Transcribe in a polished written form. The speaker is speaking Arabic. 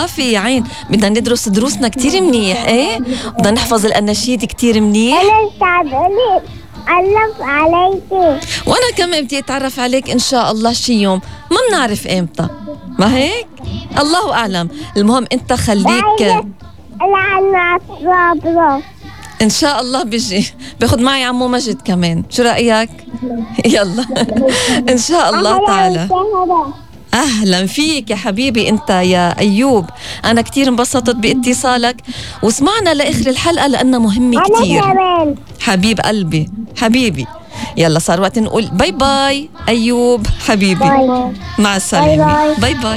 في يا عين، بدنا ندرس دروسنا كتير منيح. ايه بدنا نحفظ الأناشيد كتير منيح. أنا تعبانة أتعرف عليكي، وانا كمان بدي اتعرف عليك ان شاء الله شي يوم، ما بنعرف امتى، ما هيك؟ الله اعلم. المهم انت خليك لعنا صبرا ان شاء الله. بيجي باخد معي عمو مجد كمان، شو رايك؟ يلا ان شاء الله تعالى. اهلا فيك يا حبيبي انت يا ايوب، انا كتير انبسطت باتصالك، واسمعنا لاخر الحلقه لانها مهمه كتير. أنا كمان حبيب قلبي حبيبي. يلا صار وقت نقول باي باي ايوب حبيبي. باي. مع السلامه. باي باي. باي باي.